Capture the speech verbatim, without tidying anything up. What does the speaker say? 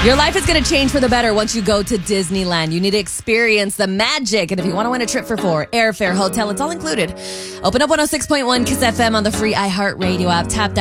Your life is going to change for the better once you go to Disneyland. You need to experience the magic. And if you want to win a trip for four, airfare, hotel, it's all included. Open up one oh six point one Kiss F M on the free iHeartRadio app. Tap that.